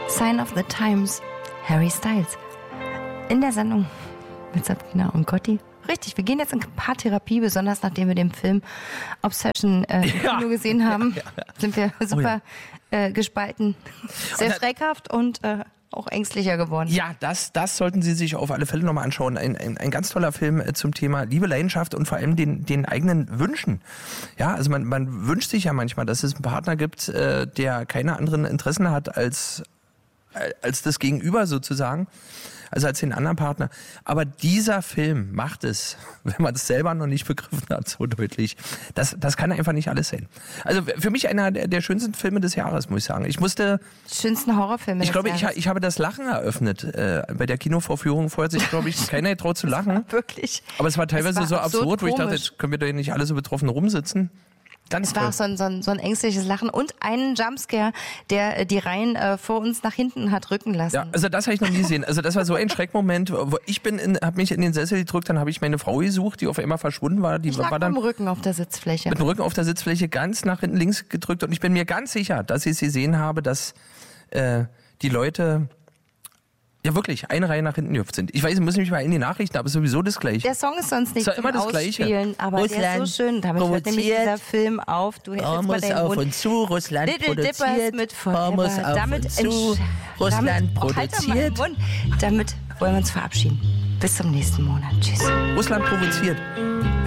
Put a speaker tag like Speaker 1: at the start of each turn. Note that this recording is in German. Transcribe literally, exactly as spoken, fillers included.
Speaker 1: Sign of the Times, Harry Styles. In der Sendung mit Sabrina und Gotti. Richtig, wir gehen jetzt in Paartherapie, besonders nachdem wir den Film Obsession äh, im
Speaker 2: Ja.
Speaker 1: Kino gesehen haben,
Speaker 2: Ja, ja.
Speaker 1: sind wir super
Speaker 2: Oh
Speaker 1: äh, gespalten. Sehr
Speaker 2: Und da-
Speaker 1: schreckhaft und äh, auch ängstlicher geworden.
Speaker 2: Ja, das, das sollten Sie sich auf alle Fälle nochmal anschauen. Ein, ein, ein ganz toller Film äh, zum Thema Liebe, Leidenschaft und vor allem den, den eigenen Wünschen. Ja, also man, man wünscht sich ja manchmal, dass es einen Partner gibt, äh, der keine anderen Interessen hat als, äh, als das Gegenüber sozusagen. Also als den anderen Partner. Aber dieser Film macht es, wenn man es selber noch nicht begriffen hat, so deutlich. Das, das kann einfach nicht alles sein. Also für mich einer der, der schönsten Filme des Jahres, muss ich sagen. Ich musste...
Speaker 1: Schönsten Horrorfilme.
Speaker 2: Ich
Speaker 1: des
Speaker 2: glaube, ich,
Speaker 1: Jahres.
Speaker 2: ich habe das Lachen eröffnet. Äh, bei der Kinovorführung vorher hat sich, glaube ich, keiner getraut zu lachen.
Speaker 1: Wirklich.
Speaker 2: Aber es war teilweise
Speaker 1: war
Speaker 2: so
Speaker 1: absurd
Speaker 2: absurd, wo ich dachte,
Speaker 1: komisch.
Speaker 2: jetzt können wir doch hier nicht alle so betroffen rumsitzen. Ganz
Speaker 1: Es war
Speaker 2: toll.
Speaker 1: auch so ein, so, ein, so ein ängstliches Lachen und einen Jumpscare, der äh, die Reihen äh, vor uns nach hinten hat rücken lassen.
Speaker 2: Ja, also das habe ich noch nie gesehen. Also das war so ein Schreckmoment, wo ich bin in, habe mich in den Sessel gedrückt, dann habe ich meine Frau gesucht, die auf einmal verschwunden war. Die
Speaker 1: ich lag
Speaker 2: war
Speaker 1: mit
Speaker 2: dann
Speaker 1: dem Rücken auf der Sitzfläche.
Speaker 2: mit dem Rücken auf der Sitzfläche ganz nach hinten links gedrückt und ich bin mir ganz sicher, dass ich es gesehen habe, dass äh, die Leute ja wirklich eine Reihe nach hinten gehüpft sind. Ich weiß, ich muss mich mal in die Nachrichten, aber sowieso das Gleiche.
Speaker 1: Der Song ist sonst nicht
Speaker 2: Ist doch
Speaker 1: zum
Speaker 2: immer das Gleiche.
Speaker 1: Ausspielen, aber der ist
Speaker 3: Russland
Speaker 1: so schön. Damit hört nämlich
Speaker 3: provoziert.
Speaker 1: dieser Film auf. Du hältst jetzt mal
Speaker 3: Hormus
Speaker 1: deinen
Speaker 3: auf
Speaker 1: Mund.
Speaker 3: und zu, Russland
Speaker 1: Little Dippers
Speaker 3: produziert.
Speaker 1: mit Forever.
Speaker 3: Hormus auf
Speaker 1: damit
Speaker 3: und zu,
Speaker 1: entsch-
Speaker 3: Russland
Speaker 1: damit, oh, halt doch mal den
Speaker 3: produziert.
Speaker 1: Mund. Damit wollen wir uns verabschieden. Bis zum nächsten Monat. Tschüss.
Speaker 2: Russland provoziert.